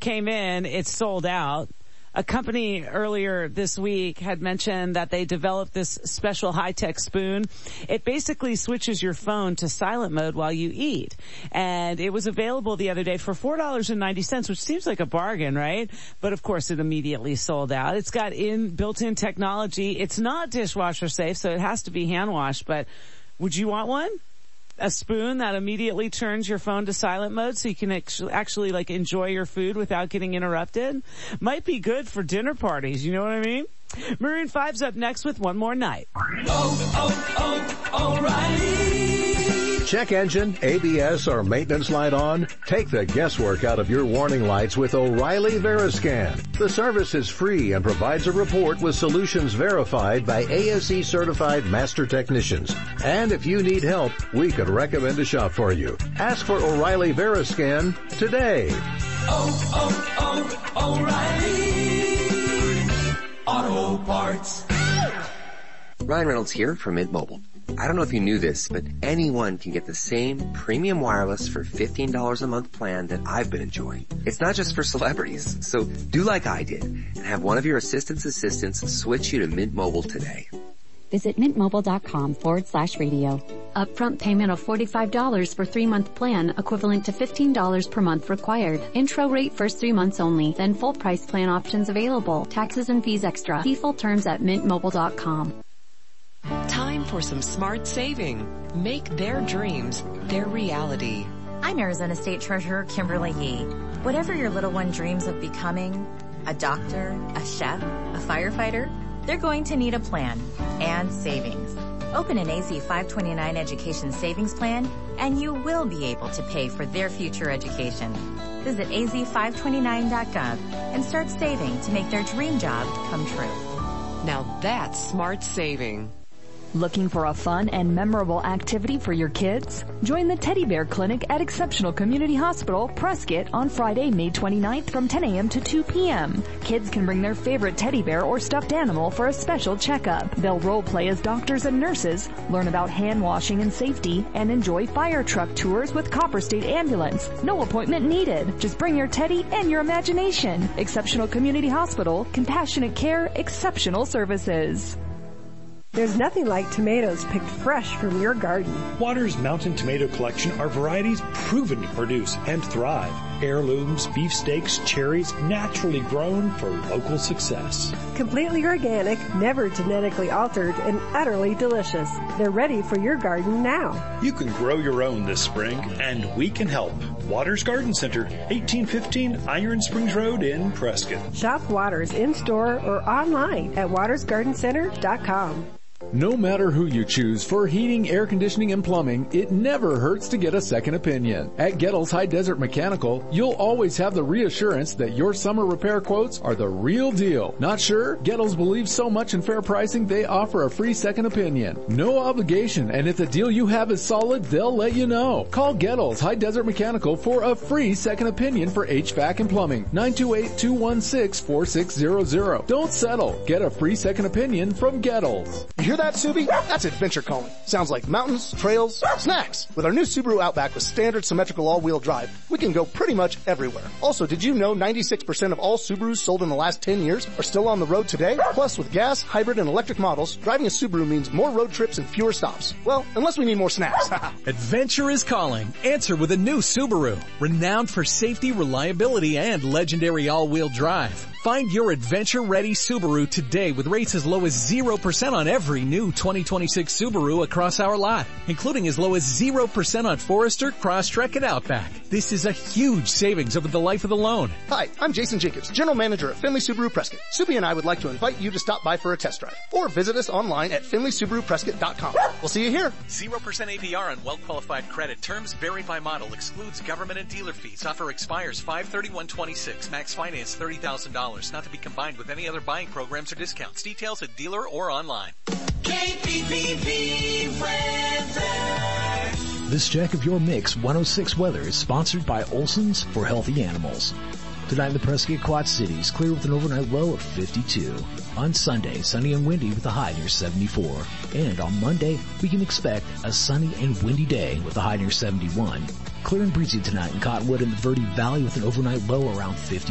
came in, it's sold out. A company earlier this week had mentioned that they developed this special high-tech spoon. It basically switches your phone to silent mode while you eat. And it was available the other day for $4.90, which seems like a bargain, right? But of course it immediately sold out. It's got built-in technology. It's not dishwasher safe, so it has to be hand washed. But would you want one? A spoon that immediately turns your phone to silent mode so you can actually like enjoy your food without getting interrupted. Might be good for dinner parties, you know what I mean? Maroon 5's up next with One More Night. O'Reilly. Check engine, ABS, or maintenance light on? Take the guesswork out of your warning lights with O'Reilly Veriscan. The service is free and provides a report with solutions verified by ASE certified master technicians. And if you need help, we could recommend a shop for you. Ask for O'Reilly Veriscan today. O'Reilly Auto Parts. Ryan Reynolds here from Mint Mobile. I don't know if you knew this, but anyone can get the same premium wireless for $15 a month plan that I've been enjoying. It's not just for celebrities, so do like I did and have one of your assistants switch you to Mint Mobile today. Visit mintmobile.com/radio. Upfront payment of $45 for 3-month plan, equivalent to $15 per month required. Intro rate first 3 months only, then full price plan options available. Taxes and fees extra. See full terms at mintmobile.com. Time for some smart saving. Make their dreams their reality. I'm Arizona State Treasurer Kimberly Yee. Whatever your little one dreams of becoming, a doctor, a chef, a firefighter, they're going to need a plan and savings. Open an AZ 529 education savings plan and you will be able to pay for their future education. Visit az529.gov and start saving to make their dream job come true. Now that's smart saving. Looking for a fun and memorable activity for your kids? Join the Teddy Bear Clinic at Exceptional Community Hospital, Prescott, on Friday, May 29th from 10 a.m. to 2 p.m. Kids can bring their favorite teddy bear or stuffed animal for a special checkup. They'll role play as doctors and nurses, learn about hand washing and safety, and enjoy fire truck tours with Copper State Ambulance. No appointment needed. Just bring your teddy and your imagination. Exceptional Community Hospital, compassionate care, exceptional services. There's nothing like tomatoes picked fresh from your garden. Waters Mountain Tomato Collection are varieties proven to produce and thrive. Heirlooms, beefsteaks, cherries, naturally grown for local success. Completely organic, never genetically altered, and utterly delicious. They're ready for your garden now. You can grow your own this spring, and we can help. Waters Garden Center, 1815 Iron Springs Road in Prescott. Shop Waters in-store or online at watersgardencenter.com. No matter who you choose for heating, air conditioning, and plumbing, it never hurts to get a second opinion. At Gettles High Desert Mechanical, you'll always have the reassurance that your summer repair quotes are the real deal. Not sure? Gettles believes so much in fair pricing, they offer a free second opinion. No obligation, and if the deal you have is solid, they'll let you know. Call Gettles High Desert Mechanical for a free second opinion for HVAC and plumbing. 928-216-4600. Don't settle. Get a free second opinion from Gettles. You hear that, Subi? That's adventure calling. Sounds like mountains, trails, snacks. With our new Subaru Outback with standard symmetrical all-wheel drive, we can go pretty much everywhere. Also, did you know 96% of all Subarus sold in the last 10 years are still on the road today? Plus, with gas, hybrid, and electric models, driving a Subaru means more road trips and fewer stops. Well, unless we need more snacks. Adventure is calling. Answer with a new Subaru. Renowned for safety, reliability, and legendary all-wheel drive. Find your adventure-ready Subaru today with rates as low as 0% on every new 2026 Subaru across our lot, including as low as 0% on Forester, Crosstrek, and Outback. This is a huge savings over the life of the loan. Hi, I'm Jason Jenkins, General Manager at Finley Subaru Prescott. Subi and I would like to invite you to stop by for a test drive, or visit us online at finleysubaruprescott.com. We'll see you here. 0% APR on well-qualified credit. Terms vary by model. Excludes government and dealer fees. Offer expires 5/31/26. Max finance $30,000. Not to be combined with any other buying programs or discounts. Details at dealer or online. KPPV weather. This check of your Mix 106 weather is sponsored by Olson's for Healthy Animals. Tonight in the Prescott Quad Cities, clear with an overnight low of 52. On Sunday, sunny and windy with a high near 74. And on Monday, we can expect a sunny and windy day with a high near 71. Clear and breezy tonight in Cottonwood and the Verde Valley with an overnight low around 50.